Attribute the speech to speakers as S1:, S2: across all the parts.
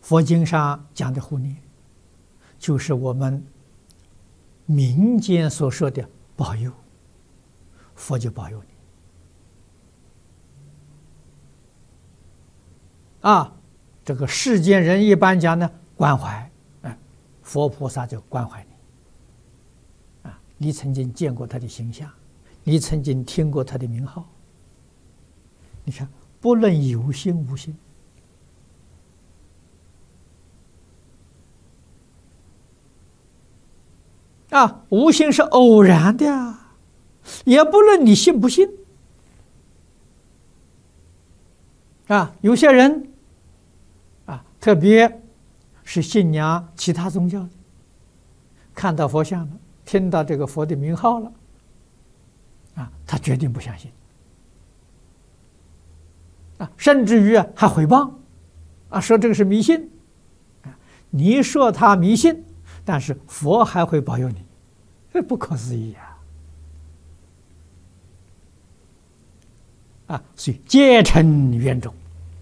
S1: 佛经上讲的护念，就是我们民间所说的保佑，佛就保佑你。这个世间人一般讲呢，关怀，佛菩萨就关怀你。你曾经见过他的形象，你曾经听过他的名号。你看，不论有心无心，无心是偶然的也不论你信不信。有些人特别是信仰其他宗教的，看到佛像了，听到这个佛的名号了，他决定不相信，甚至于还毁谤，说这个是迷信。你说他迷信，但是佛还会保佑你，这不可思议所以戒尘缘种。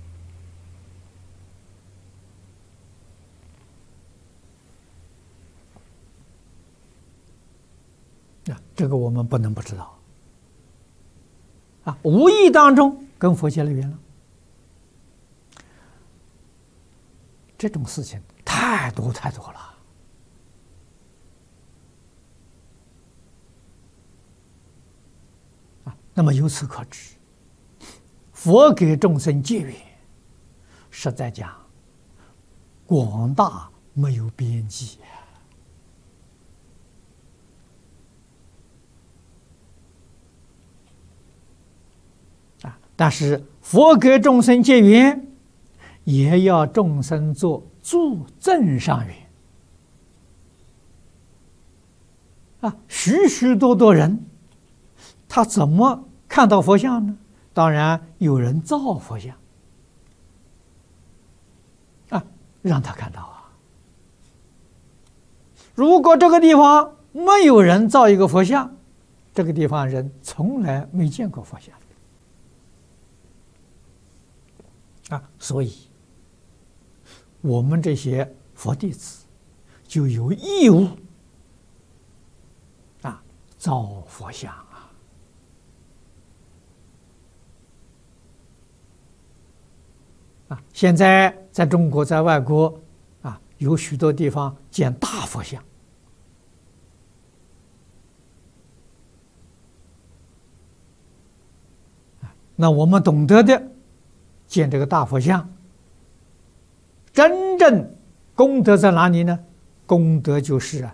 S1: 这个我们不能不知道无意当中跟佛结了缘了。这种事情太多太多了那么由此可知，佛给众生结缘，实在讲广大没有边际但是佛给众生结缘，也要众生做助正上缘许许多多人，他怎么看到佛像呢？当然有人造佛像让他看到如果这个地方没有人造一个佛像，这个地方人从来没见过佛像所以我们这些佛弟子就有义务造佛像现在在中国，在外国有许多地方建大佛像那我们懂得的建这个大佛像，真正功德在哪里呢？功德就是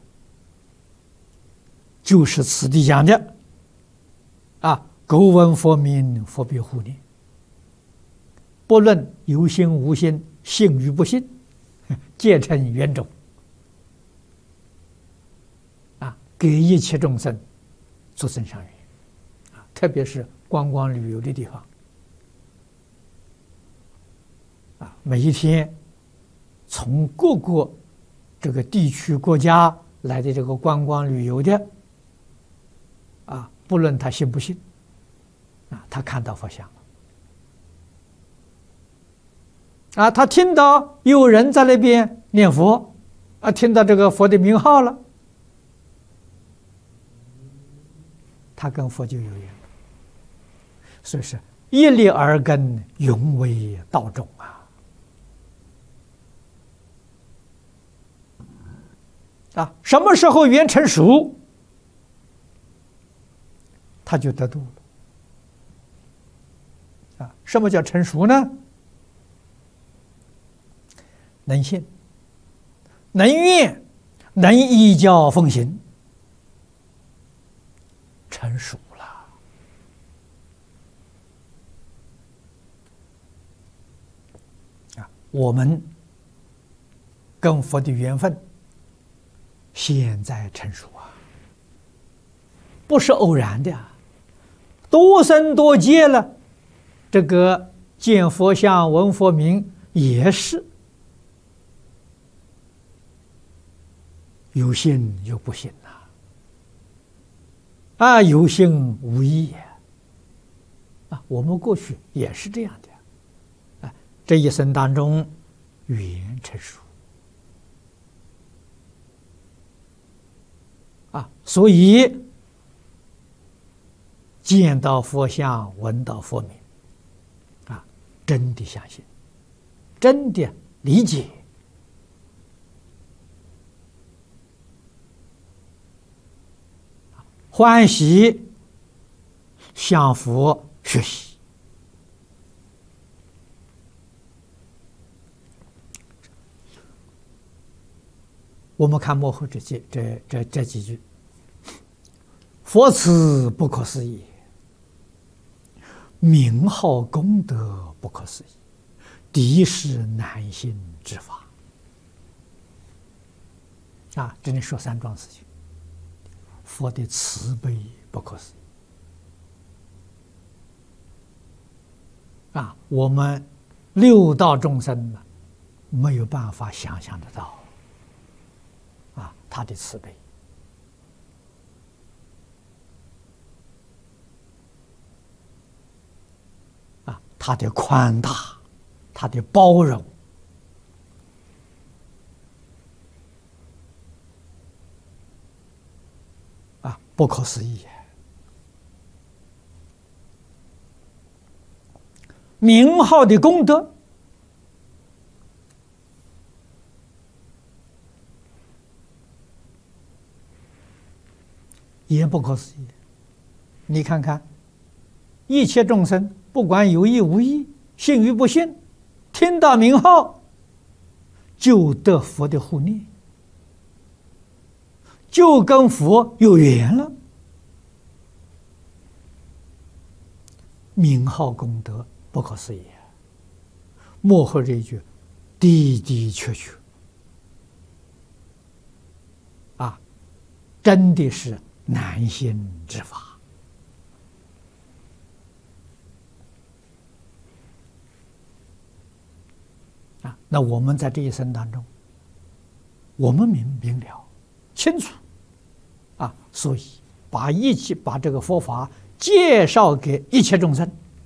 S1: 此地讲的狗闻佛名，佛必护念。不论有心无心，信与不信，戒尘缘种给一切众生做增上缘特别是观光旅游的地方每一天从各个这个地区国家来的这个观光旅游的不论他信不信他看到佛像了他听到有人在那边念佛听到这个佛的名号了，他跟佛就有缘，所以是一粒耳根，永为道种什么时候缘成熟，他就得度了什么叫成熟呢？能信，能愿，能依教奉行，成熟了我们跟佛的缘分现在成熟不是偶然的多生多劫了，这个见佛像闻佛名也是有信有不信有信无义我们过去也是这样的这一生当中缘成熟啊，所以见到佛像，闻到佛名啊，真的相信，真的理解，欢喜向佛学习。我们看幕后这几句：佛慈不可思议，名号功德不可思议，敌是难信之法。啊，这里说三桩事情。佛的慈悲不可思议啊，我们六道众生呢，没有办法想象得到啊，他的慈悲啊，他的宽大，他的包容啊，不可思议。名号的功德也不可思议。你看看，一切众生，不管有意无意，信与不信，听到名号就得佛的护念，就跟佛有缘了。名号功德不可思议，幕后这一句的的确确啊，真的是难信之法啊！那我们在这一生当中，我们明了清楚啊，所以把这个佛法介绍给一切众生。